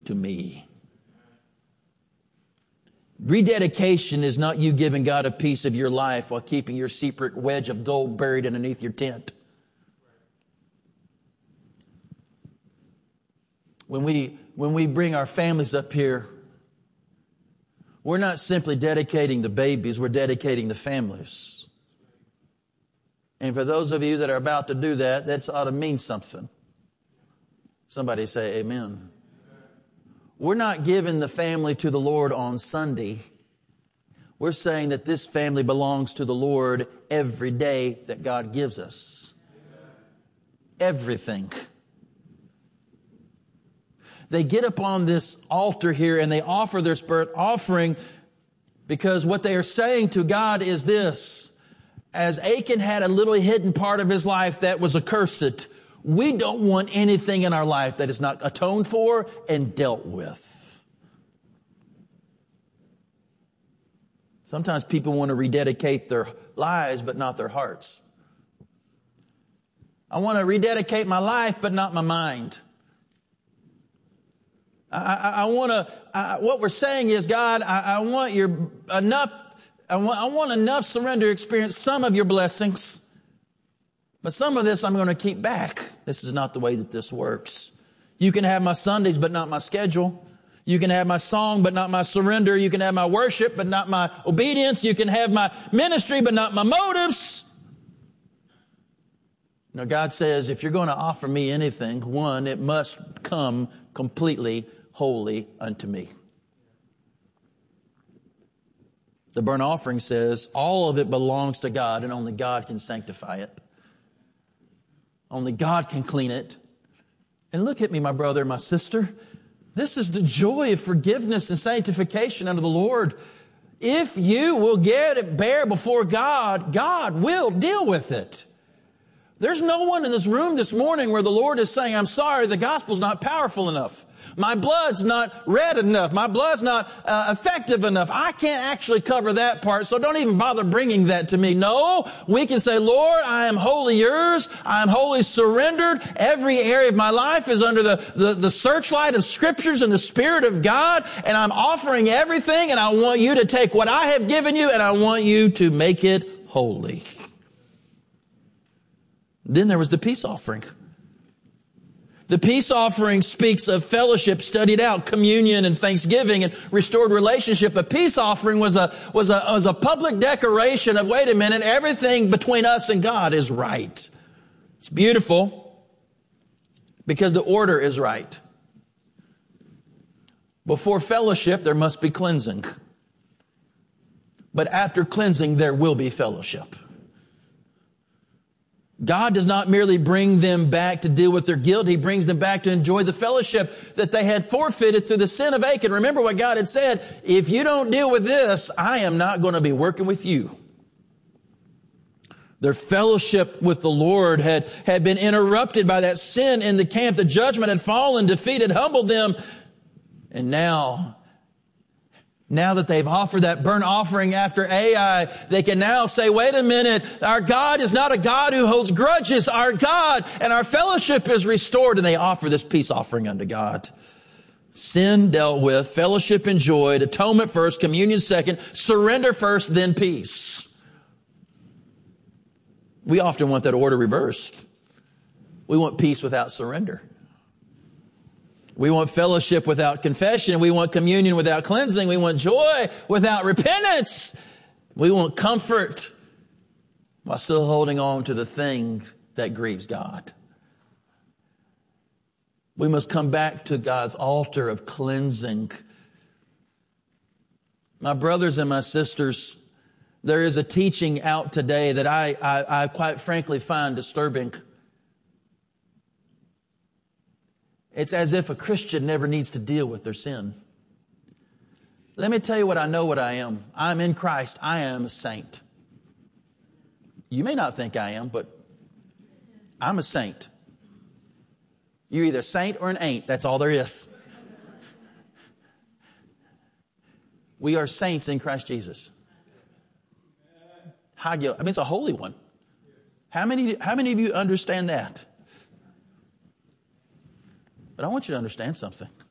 to me. Rededication is not you giving God a piece of your life while keeping your secret wedge of gold buried underneath your tent. When we bring our families up here, we're not simply dedicating the babies, we're dedicating the families. And for those of you that are about to do that, that ought to mean something. Somebody say amen. We're not giving the family to the Lord on Sunday. We're saying that this family belongs to the Lord every day that God gives us. Everything. They get up on this altar here and they offer their spirit offering because what they are saying to God is this: as Achan had a little hidden part of his life that was accursed, we don't want anything in our life that is not atoned for and dealt with. Sometimes people want to rededicate their lives but not their hearts. I want to rededicate my life but not my mind. I want to, what we're saying is, God, I want I want enough surrender to experience some of your blessings, but some of this I'm going to keep back. This is not the way that this works. You can have my Sundays, but not my schedule. You can have my song, but not my surrender. You can have my worship, but not my obedience. You can have my ministry, but not my motives. Now, God says, if you're going to offer me anything, one, it must come completely holy unto me. The burnt offering says all of it belongs to God and only God can sanctify it. Only God can clean it. And look at me, my brother, my sister. This is the joy of forgiveness and sanctification under the Lord. If you will get it bare before God, God will deal with it. There's no one in this room this morning where the Lord is saying, I'm sorry, the gospel's not powerful enough. My blood's not red enough. My blood's not effective enough. I can't actually cover that part, so don't even bother bringing that to me. No, we can say, Lord, I am wholly yours. I am wholly surrendered. Every area of my life is under the searchlight of Scriptures and the Spirit of God, and I'm offering everything, and I want you to take what I have given you, and I want you to make it holy. Then there was the peace offering. The peace offering speaks of fellowship studied out, communion and thanksgiving and restored relationship. A peace offering was a public declaration of, wait a minute, everything between us and God is right. It's beautiful because the order is right. Before fellowship, there must be cleansing. But after cleansing, there will be fellowship. God does not merely bring them back to deal with their guilt. He brings them back to enjoy the fellowship that they had forfeited through the sin of Achan. Remember what God had said, if you don't deal with this, I am not going to be working with you. Their fellowship with the Lord had been interrupted by that sin in the camp. The judgment had fallen, defeated, humbled them. And now that they've offered that burnt offering after Ai, they can now say, wait a minute, our God is not a God who holds grudges. Our God and our fellowship is restored. And they offer this peace offering unto God. Sin dealt with, fellowship enjoyed, atonement first, communion second, surrender first, then peace. We often want that order reversed. We want peace without surrender. We want fellowship without confession. We want communion without cleansing. We want joy without repentance. We want comfort while still holding on to the things that grieves God. We must come back to God's altar of cleansing. My brothers and my sisters, there is a teaching out today that I quite frankly find disturbing. It's as if a Christian never needs to deal with their sin. Let me tell you what I know what I am. I'm in Christ. I am a saint. You may not think I am, but I'm a saint. You're either a saint or an ain't. That's all there is. We are saints in Christ Jesus. It's a holy one. How many of you understand that? But I want you to understand something.